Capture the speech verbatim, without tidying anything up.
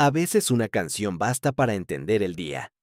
A veces una canción basta para entender el día.